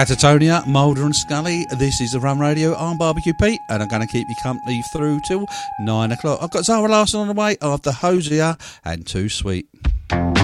Catatonia, Mulder and Scully. This is the Rum Radio. I'm Barbecue Pete, and I'm going to keep you company through till 9 o'clock. I've got Zara Larson on the way after Hosier and Too Sweet.